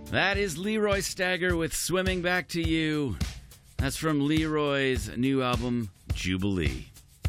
That is Leroy Stagger with Swimming Back to You. That's from Leroy's new album, Jubilee.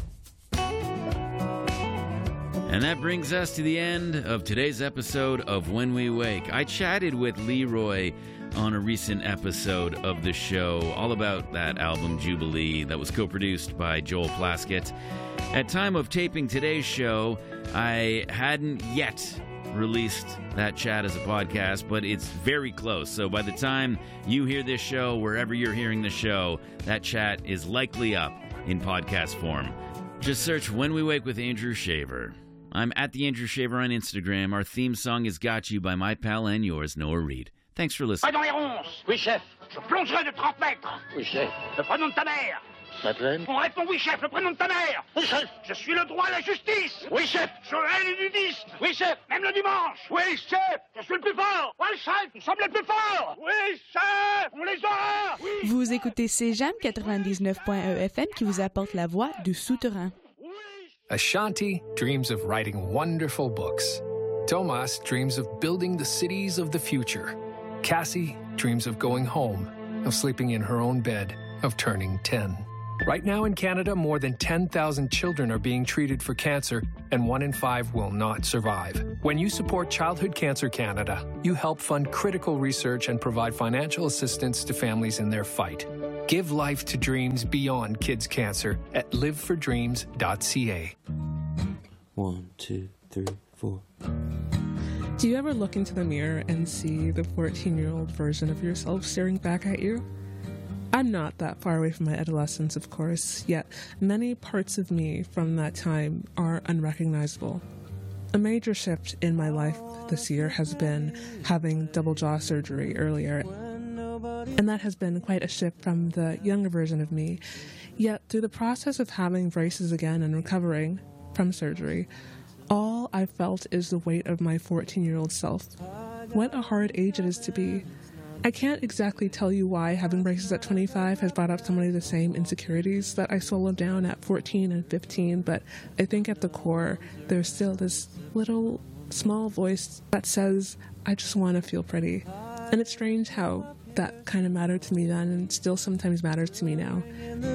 And that brings us to the end of today's episode of When We Wake. I chatted with Leroy on a recent episode of the show all about that album, Jubilee, that was co-produced by Joel Plaskett. At time of taping today's show, I hadn't yet released that chat as a podcast, but it's very close. So by the time you hear this show, wherever you're hearing the show, that chat is likely up in podcast form. Just search When We Wake with Andrew Shaver. I'm at the Andrew Shaver on Instagram. Our theme song is Got You by my pal and yours, Noah Reed. Thanks for listening. Dans les ronces. Oui, chef. Je plongerai de 30 mètres. Oui, chef. Le prénom de ta mère. Madeleine. On répond oui, chef. Le prénom de ta mère. Oui, chef. Je suis le droit et la justice. Oui, chef. Je hais les nudistes. Oui, chef. Même le dimanche. Oui, chef. Je suis le plus fort. Oui, chef. Nous sommes les plus forts. Oui, chef. On les aura. Oui. Vous écoutez CJAM 99.1 FM qui vous apporte la voix du souterrain. Ashanti dreams of writing wonderful books. Tomas dreams of building the cities of the future. Cassie dreams of going home, of sleeping in her own bed, of turning 10. Right now in Canada, more than 10,000 children are being treated for cancer, and 1 in 5 will not survive. When you support Childhood Cancer Canada, you help fund critical research and provide financial assistance to families in their fight. Give life to dreams beyond kids' cancer at livefordreams.ca. 1, 2, 3, 4. Do you ever look into the mirror and see the 14-year-old version of yourself staring back at you? I'm not that far away from my adolescence, of course, yet many parts of me from that time are unrecognizable. A major shift in my life this year has been having double jaw surgery earlier, and that has been quite a shift from the younger version of me. Yet through the process of having braces again and recovering from surgery, all I felt is the weight of my 14-year-old self. What a hard age it is to be. I can't exactly tell you why having braces at 25 has brought up so many of the same insecurities that I swallowed down at 14 and 15, but I think at the core, there's still this little small voice that says, I just want to feel pretty. And it's strange how that kind of mattered to me then and still sometimes matters to me now.